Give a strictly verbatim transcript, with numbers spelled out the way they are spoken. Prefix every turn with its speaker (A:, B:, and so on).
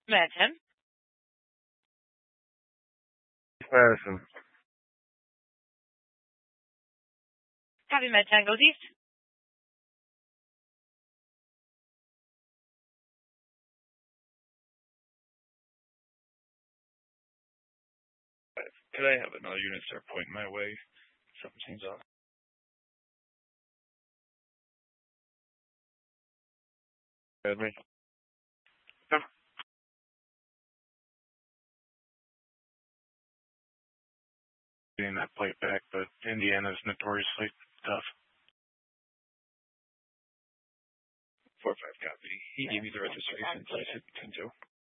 A: Med ten.
B: Madison.
A: Copy, Med ten goes east.
C: Could I have another unit start pointing my way? Something's off.
B: Good me.
C: Getting that plate back, but Indiana's notoriously tough. four five copy. He gave me the registration, so I should continue.